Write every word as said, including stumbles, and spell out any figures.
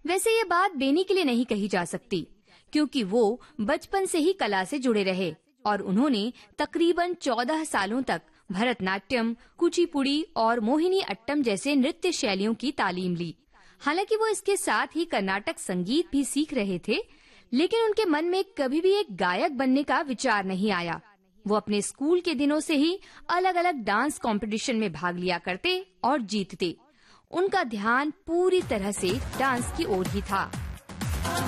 वैसे ये बात बेनी के लिए नहीं कही जा सकती, क्योंकि वो बचपन से ही कला से जुड़े रहे और उन्होंने तकरीबन चौदह सालों तक भरतनाट्यम, कुचिपुड़ी और मोहिनी अट्टम जैसे नृत्य शैलियों की तालीम ली। हालांकि वो इसके साथ ही कर्नाटक संगीत भी सीख रहे थे, लेकिन उनके मन में कभी भी एक गायक बनने का विचार नहीं आया। वो अपने स्कूल के दिनों से ही अलग अलग डांस कंपटीशन में भाग लिया करते और जीतते। उनका ध्यान पूरी तरह से डांस की ओर ही था।